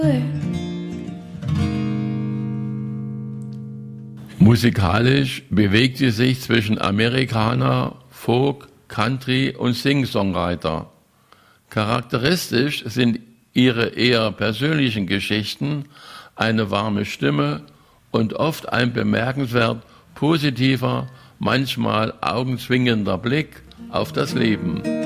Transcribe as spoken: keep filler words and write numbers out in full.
Musikalisch bewegt sie sich zwischen Amerikaner, Folk, Country und Sing-Songwriter. Charakteristisch sind ihre eher persönlichen Geschichten, eine warme Stimme und oft ein bemerkenswert positiver, manchmal augenzwingender Blick auf das Leben.